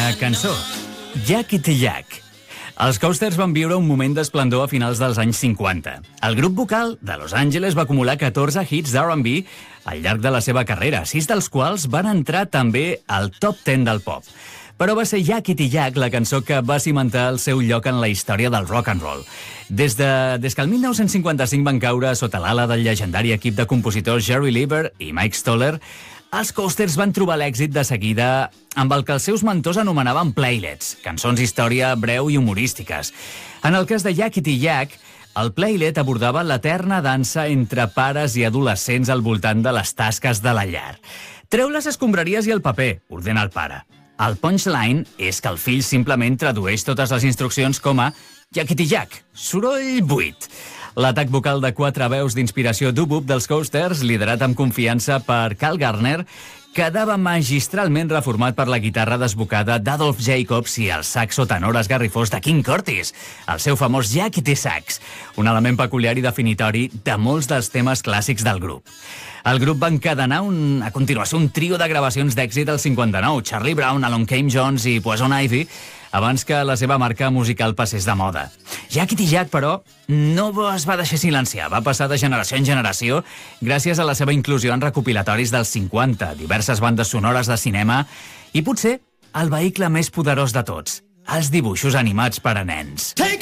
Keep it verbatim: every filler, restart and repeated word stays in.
una cançó, Yakety Yak. Els Coasters van viure un moment d'esplendor a finals dels anys cinquanta. El grup vocal de Los Angeles va acumular catorze hits d'R and B al llarg de la seva carrera, sis dels quals van entrar també al top deu del pop. Però va ser Yakety Yak la cançó que va cimentar el seu lloc en la història del rock and roll. Des, de, des que el mil nou-cents cinquanta-cinc van caure sota l'ala del llegendari equip de compositors Jerry Leiber i Mike Stoller, els Coasters van trobar l'èxit de seguida amb el que els seus mentors anomenaven playlets, cançons d'història breu i humorístiques. En el cas de Yakety Yak, el playlet abordava l'eterna dansa entre pares i adolescents al voltant de les tasques de la llar. Treu les escombraries i el paper, ordena el pare. El punchline és que el fill simplement tradueix totes les instruccions com a Yakety Yak, soroll buit. L'atac vocal de quatre veus d'inspiració doo-wop dels Coasters, liderat amb confiança per Cal Gardner, quedava magistralment reformat per la guitarra desbocada d'Adolph Jacobs i el saxo tenor esgarrifós de King Curtis, el seu famós Yakety Sax, un element peculiar i definitori de molts dels temes clàssics del grup. El grup va encadenar un, a continuació un trio de gravacions d'èxit al cinquanta-nou, Charlie Brown, Along Came Jones i Poison Ivy, abans que la seva marca musical passés de moda. Yakety Yak, però, no es va deixar silenciar, va passar de generació en generació gràcies a la seva inclusió en recopilatoris dels cinquanta, diverses bandes sonores de cinema i potser el vehicle més poderós de tots, els dibuixos animats per a nens.